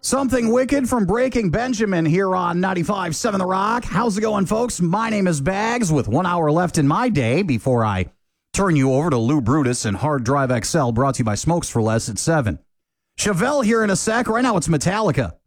Something Wicked from Breaking Benjamin here on 95.7 The Rock. How's it going, folks? My name is Bags with 1 hour left in my day before I turn you over to Lou Brutus and Hard Drive XL, brought to you by Smokes for Less at 7. Chevelle here in a sec. Right now it's Metallica.